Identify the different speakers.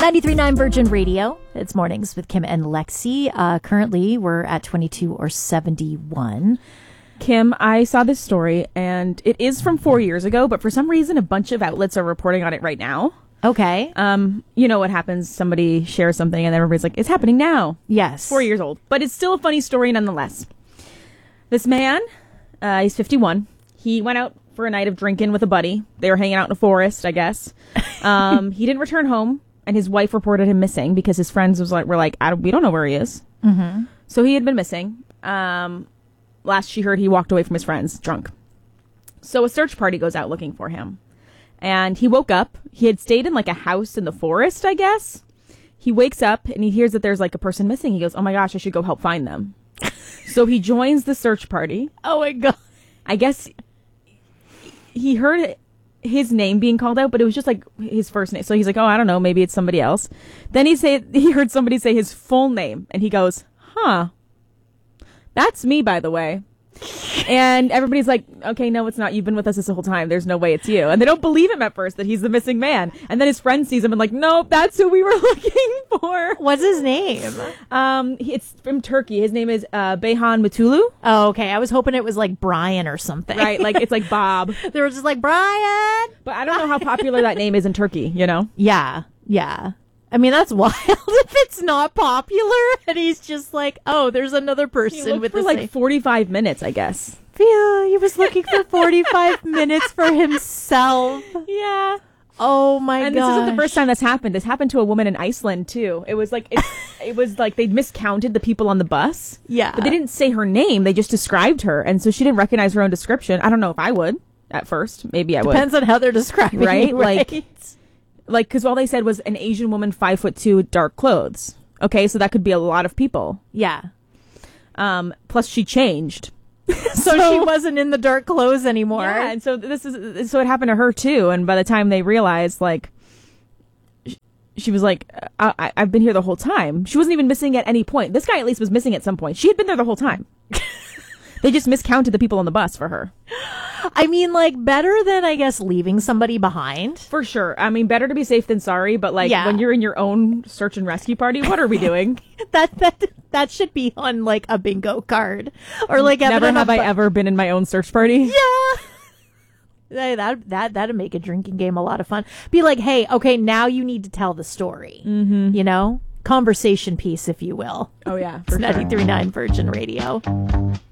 Speaker 1: 93.9 Virgin Radio. It's Mornings with Kim and Lexi. Currently, we're at 22 or 71.
Speaker 2: Kim, I saw this story, and it is from 4 years ago, but for some reason, a bunch of outlets are reporting on it right now.
Speaker 1: Okay.
Speaker 2: You know what happens? Somebody shares something, and everybody's like, it's happening now.
Speaker 1: Yes.
Speaker 2: 4 years old. But it's still a funny story nonetheless. This man, he's 51. He went out for a night of drinking with a buddy. They were hanging out in a forest, I guess. He didn't return home. And his wife reported him missing because his friends were like, we don't know where he is.
Speaker 1: Mm-hmm.
Speaker 2: So he had been missing. Last she heard, he walked away from his friends, drunk. So a search party goes out looking for him. And he woke up. He had stayed in like a house in the forest, I guess. He wakes up and he hears that there's like a person missing. He goes, oh my gosh, I should go help find them. So he joins the search party.
Speaker 1: Oh my God.
Speaker 2: I guess he heard his name being called out, but it was just like his first name. So he's like, oh, I don't know, maybe it's somebody else. Then he heard somebody say his full name, and he goes, huh, that's me, by the way. And everybody's like, okay, no, it's not. You've been with us this whole time. There's no way it's you. And they don't believe him at first that he's the missing man. And then his friend sees him and like, nope, that's who we were looking for.
Speaker 1: What's his name?
Speaker 2: It's from Turkey. His name is Beyhan Matulu.
Speaker 1: Oh, okay. I was hoping it was like Brian or something.
Speaker 2: Right, like it's like Bob.
Speaker 1: They were just like, Brian.
Speaker 2: But I don't know how popular that name is in Turkey, you know?
Speaker 1: Yeah. I mean, that's wild if it's not popular and he's just like, oh, there's another person with
Speaker 2: for like 45 minutes, I guess.
Speaker 1: Yeah, he was looking for 45 minutes for himself.
Speaker 2: Yeah.
Speaker 1: Oh my god.
Speaker 2: And this isn't the first time that's happened. This happened to a woman in Iceland too. It was like it was like they miscounted the people on the bus.
Speaker 1: Yeah.
Speaker 2: But they didn't say her name. They just described her, and so she didn't recognize her own description. I don't know if I would at first. Maybe I would.
Speaker 1: Depends on how they're describing
Speaker 2: right?
Speaker 1: you, right?
Speaker 2: Like, because all they said was an Asian woman, 5'2", dark clothes. Okay, so that could be a lot of people.
Speaker 1: Yeah.
Speaker 2: Plus, she changed,
Speaker 1: so she wasn't in the dark clothes anymore.
Speaker 2: Yeah, and so so it happened to her too. And by the time they realized, like, she was like, I've been here the whole time. She wasn't even missing at any point. This guy at least was missing at some point. She had been there the whole time. They just miscounted the people on the bus for her.
Speaker 1: I mean, like, better than, I guess, leaving somebody behind.
Speaker 2: For sure. I mean, better to be safe than sorry, but, like, when you're in your own search and rescue party, what are we doing?
Speaker 1: that should be on, like, a bingo card. Or, like,
Speaker 2: never have I ever been in my own search party.
Speaker 1: Yeah. That'd make a drinking game a lot of fun. Be like, hey, okay, now you need to tell the story.
Speaker 2: Mm-hmm.
Speaker 1: You know? Conversation piece, if you will.
Speaker 2: Oh, yeah.
Speaker 1: It's 93.9 Virgin Radio.